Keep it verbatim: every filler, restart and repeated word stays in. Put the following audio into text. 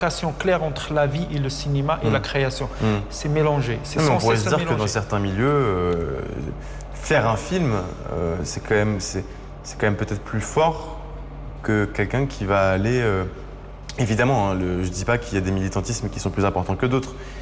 Une claire entre la vie et le cinéma et Mm. la création. Mm. C'est mélangé. C'est Non, mais on censé pourrait se se dire que dans mélanger. certains milieux, euh, faire un film, euh, c'est quand même, c'est, c'est quand même peut-être plus fort que quelqu'un qui va aller. euh, Évidemment, hein, le, je dis pas qu'il y a des militantismes qui sont plus importants que d'autres,